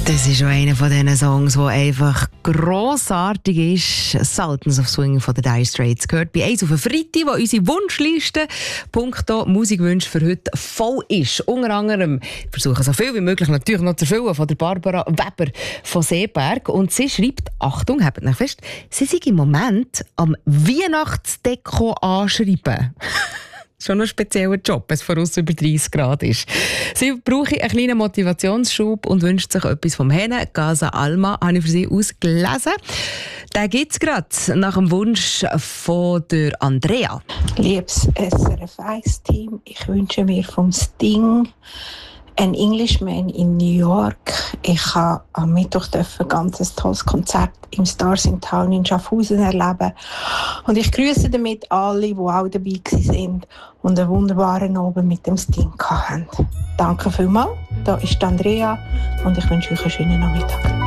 Das ist schon einer von diesen Songs, der einfach grossartig ist. «Sultans of Swing» von den Dire Straits gehört bei «Eins auf den Freitag», wo unsere Wunschliste punkto Musikwünsche für heute voll ist. Unter anderem versuchen so viel wie möglich natürlich noch zu erfüllen von der Barbara Weber von Seeberg. Und sie schreibt, Achtung, habt euch fest, sie sei im Moment am Weihnachtsdeko anschreiben. Schon ein spezieller Job, wenn es voraus über 30 Grad ist. Sie brauche einen kleinen Motivationsschub und wünscht sich etwas vom Henne. Casa Alma habe ich für sie ausgelesen. Den gibt es gerade nach dem Wunsch von der Andrea. Liebes SRF 1-Team, ich wünsche mir vom Sting «An Englishman in New York». Ich habe am Mittwoch ein ganz tolles Konzert im Stars in Town in Schaffhausen erleben. Und ich grüße damit alle, die auch dabei waren und einen wunderbaren Abend mit dem Sting hatten. Danke vielmals. Da ist Andrea und ich wünsche euch einen schönen Nachmittag.